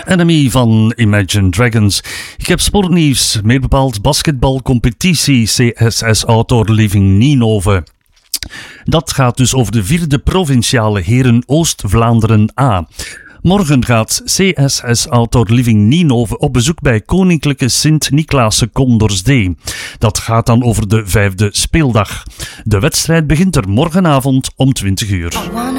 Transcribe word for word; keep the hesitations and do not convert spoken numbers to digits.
Enemy van Imagine Dragons. Ik heb sportnieuws, meer bepaald basketbalcompetitie C S S Outdoor Living Nienhoven. Dat gaat dus over de vierde provinciale Heren Oost-Vlaanderen A. Morgen gaat C S S Outdoor Living Nienhoven op bezoek bij Koninklijke Sint-Niklaase Condorcet. Dat gaat dan over de vijfde speeldag. De wedstrijd begint er morgenavond om twintig uur.